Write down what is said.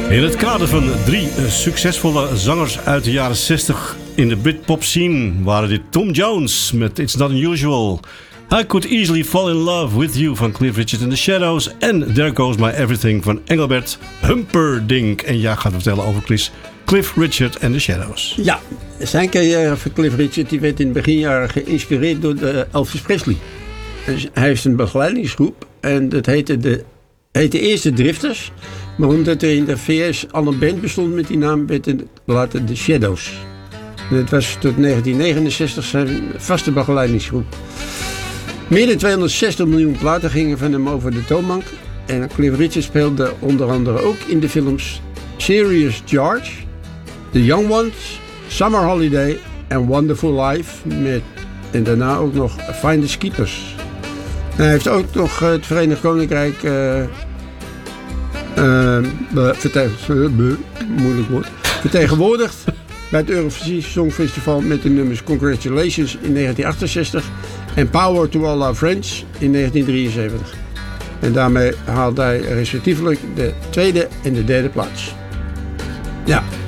In het kader van 3 succesvolle zangers uit de jaren 60 in de Britpop scene waren dit Tom Jones met It's Not Unusual, I Could Easily Fall in Love With You van Cliff Richard and the Shadows en There Goes My Everything van Engelbert Humperdinck. En jij gaat vertellen over Cliff Richard and the Shadows. Ja, zijn carrière van Cliff Richard die werd in het beginjaren geïnspireerd door Elvis Presley. Dus hij heeft een begeleidingsgroep en dat heette eerst de Drifters. Maar omdat er in de VS al een band bestond met die naam, werd het later de Shadows. En het was tot 1969 zijn vaste begeleidingsgroep. Meer dan 260 miljoen platen gingen van hem over de toonbank. En Cliff Richard speelde onder andere ook in de films Serious George, The Young Ones, Summer Holiday en Wonderful Life. En daarna ook nog Finders Keepers. En hij heeft ook nog het Verenigd Koninkrijk vertegenwoordigd bij het Eurovisie Songfestival met de nummers Congratulations in 1968 en Power to All Our Friends in 1973. En daarmee haalde hij respectievelijk de tweede en de derde plaats. Ja.